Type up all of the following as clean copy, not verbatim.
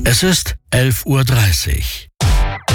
Es ist 11:30 Uhr.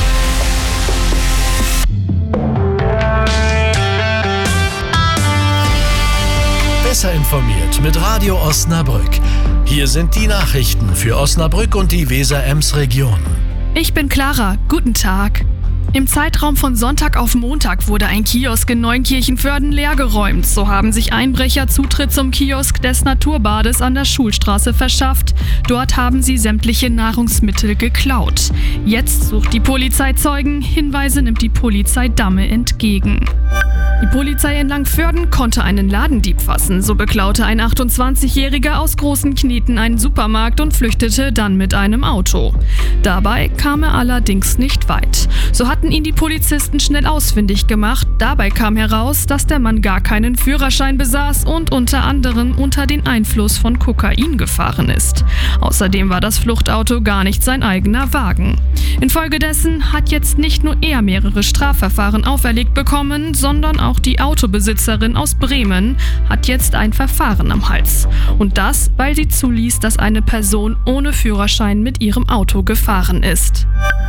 Besser informiert mit Radio Osnabrück. Hier sind die Nachrichten für Osnabrück und die Weser-Ems-Region. Ich bin Clara. Guten Tag. Im Zeitraum von Sonntag auf Montag wurde ein Kiosk in Neunkirchenvörden leergeräumt. So haben sich Einbrecher Zutritt zum Kiosk des Naturbades an der Schulstraße verschafft. Dort haben sie sämtliche Nahrungsmittel geklaut. Jetzt sucht die Polizei Zeugen. Hinweise nimmt die Polizei Damme entgegen. Die Polizei in Langvörden konnte einen Ladendieb fassen. So beklaute ein 28-Jähriger aus Großen Kneten einen Supermarkt und flüchtete dann mit einem Auto. Dabei kam er allerdings nicht weit. So hatten ihn die Polizisten schnell ausfindig gemacht. Dabei kam heraus, dass der Mann gar keinen Führerschein besaß und unter anderem unter den Einfluss von Kokain gefahren ist. Außerdem war das Fluchtauto gar nicht sein eigener Wagen. Infolgedessen hat jetzt nicht nur er mehrere Strafverfahren auferlegt bekommen, sondern auch die Autobesitzerin aus Bremen hat jetzt ein Verfahren am Hals. Und das, weil sie zuließ, dass eine Person ohne Führerschein mit ihrem Auto gefahren ist.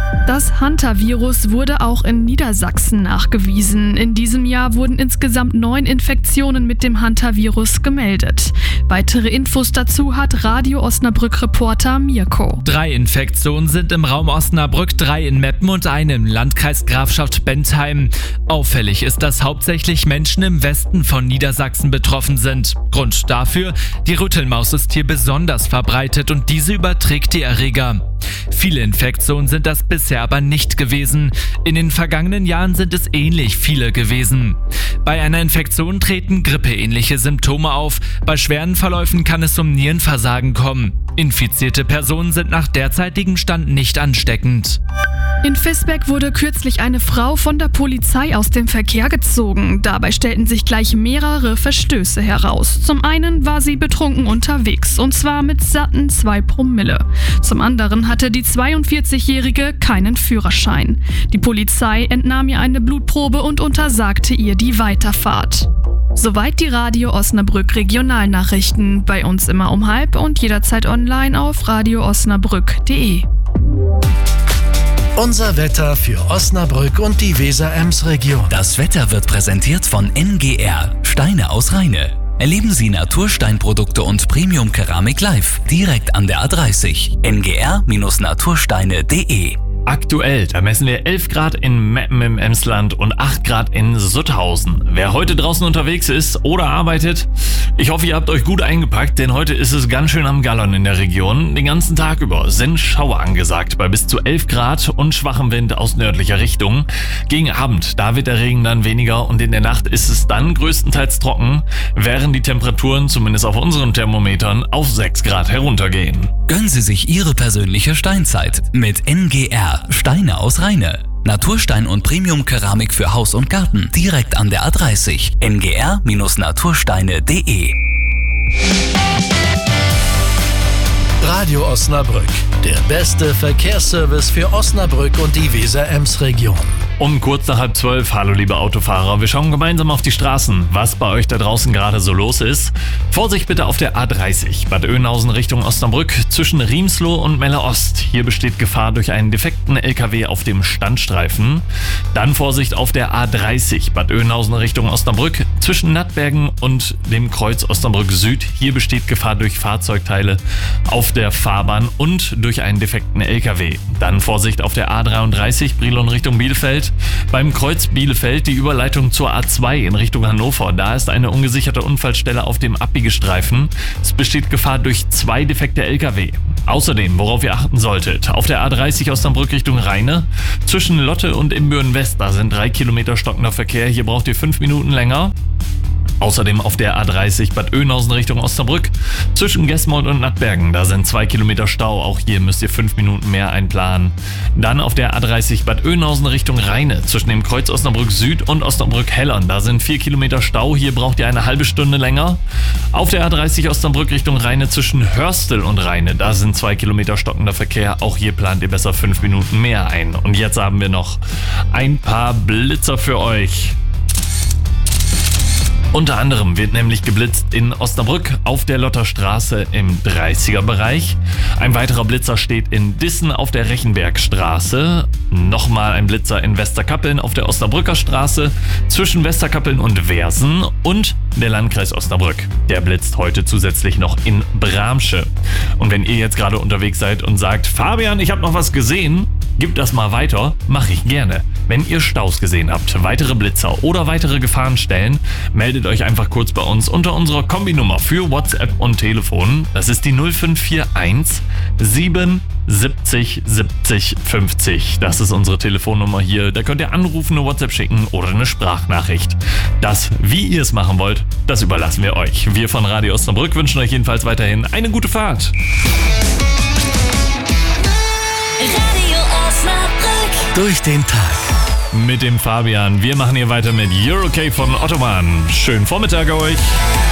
Das Hantavirus wurde auch in Niedersachsen nachgewiesen. In diesem Jahr wurden insgesamt 9 Infektionen mit dem Hantavirus gemeldet. Weitere Infos dazu hat Radio Osnabrück-Reporter Mirko. 3 Infektionen sind im Raum Osnabrück, 3 in Meppen und eine im Landkreis Grafschaft Bentheim. Auffällig ist, dass hauptsächlich Menschen im Westen von Niedersachsen betroffen sind. Grund dafür: die Rüttelmaus ist hier besonders verbreitet und diese überträgt die Erreger. Viele Infektionen sind das bisher aber nicht gewesen. In den vergangenen Jahren sind es ähnlich viele gewesen. Bei einer Infektion treten grippeähnliche Symptome auf. Bei schweren Verläufen kann es zum Nierenversagen kommen. Infizierte Personen sind nach derzeitigem Stand nicht ansteckend. In Visbeck wurde kürzlich eine Frau von der Polizei aus dem Verkehr gezogen. Dabei stellten sich gleich mehrere Verstöße heraus. Zum einen war sie betrunken unterwegs, und zwar mit satten 2 Promille. Zum anderen hatte die 42-Jährige keinen Führerschein. Die Polizei entnahm ihr eine Blutprobe und untersagte ihr die Weiterfahrt. Soweit die Radio Osnabrück Regionalnachrichten. Bei uns immer um 12:30 und jederzeit online auf radioosnabrück.de. Unser Wetter für Osnabrück und die Weser-Ems-Region. Das Wetter wird präsentiert von NGR, Steine aus Rheine. Erleben Sie Natursteinprodukte und Premium-Keramik live, direkt an der A30. ngr-natursteine.de. Aktuell, da messen wir 11 Grad in Meppen im Emsland und 8 Grad in Sutthausen. Wer heute draußen unterwegs ist oder arbeitet, ich hoffe, ihr habt euch gut eingepackt, denn heute ist es ganz schön am Gallern in der Region. Den ganzen Tag über sind Schauer angesagt bei bis zu 11 Grad und schwachem Wind aus nördlicher Richtung. Gegen Abend, da wird der Regen dann weniger und in der Nacht ist es dann größtenteils trocken, während die Temperaturen, zumindest auf unseren Thermometern, auf 6 Grad heruntergehen. Gönnen Sie sich Ihre persönliche Steinzeit mit NGR, Steine aus Rheine. Naturstein und Premium-Keramik für Haus und Garten, direkt an der A30. ngr-natursteine.de. Radio Osnabrück, der beste Verkehrsservice für Osnabrück und die Weser-Ems-Region. Um kurz nach 11:30, hallo liebe Autofahrer, wir schauen gemeinsam auf die Straßen, was bei euch da draußen gerade so los ist. Vorsicht bitte auf der A30, Bad Oeynhausen Richtung Osnabrück, zwischen Riemsloh und Melle Ost. Hier besteht Gefahr durch einen defekten LKW auf dem Standstreifen. Dann Vorsicht auf der A30, Bad Oeynhausen Richtung Osnabrück, zwischen Nattbergen und dem Kreuz Osnabrück Süd. Hier besteht Gefahr durch Fahrzeugteile auf der Fahrbahn und durch einen defekten LKW. Dann Vorsicht auf der A33, Brilon Richtung Bielefeld. Beim Kreuz Bielefeld die Überleitung zur A2 in Richtung Hannover. Da ist eine ungesicherte Unfallstelle auf dem Abbiegestreifen. Es besteht Gefahr durch 2 defekte LKW. Außerdem, worauf ihr achten solltet, auf der A30 Osnabrück Richtung Rheine, zwischen Lotte und Imbüren West, da sind 3 Kilometer stockender Verkehr. Hier braucht ihr 5 Minuten länger. Außerdem auf der A30 Bad Oeynhausen Richtung Osnabrück, zwischen Gesmold und Nattbergen, da sind 2 Kilometer Stau, auch hier müsst ihr 5 Minuten mehr einplanen. Dann auf der A30 Bad Oeynhausen Richtung Rheine, zwischen dem Kreuz Osnabrück Süd und Osnabrück Hellern, da sind 4 Kilometer Stau, hier braucht ihr eine halbe Stunde länger. Auf der A30 Osnabrück Richtung Rheine, zwischen Hörstel und Rheine, da sind 2 Kilometer stockender Verkehr, auch hier plant ihr besser 5 Minuten mehr ein. Und jetzt haben wir noch ein paar Blitzer für euch. Unter anderem wird nämlich geblitzt in Osnabrück auf der Lotterstraße im 30er-Bereich. Ein weiterer Blitzer steht in Dissen auf der Rechenbergstraße. Nochmal ein Blitzer in Westerkappeln auf der Osnabrücker Straße zwischen Westerkappeln und Versen und der Landkreis Osnabrück. Der blitzt heute zusätzlich noch in Bramsche. Und wenn ihr jetzt gerade unterwegs seid und sagt, Fabian, ich habe noch was gesehen, gib das mal weiter, mache ich gerne. Wenn ihr Staus gesehen habt, weitere Blitzer oder weitere Gefahrenstellen, meldet euch einfach kurz bei uns unter unserer Kombinummer für WhatsApp und Telefon. Das ist die 0541 77 70 50. Das ist unsere Telefonnummer hier. Da könnt ihr anrufen, eine WhatsApp schicken oder eine Sprachnachricht. Das, wie ihr es machen wollt, das überlassen wir euch. Wir von Radio Osnabrück wünschen euch jedenfalls weiterhin eine gute Fahrt. Radio Osnabrück. Durch den Tag. Mit dem Fabian. Wir machen hier weiter mit You're Okay von Ottoman. Schönen Vormittag euch.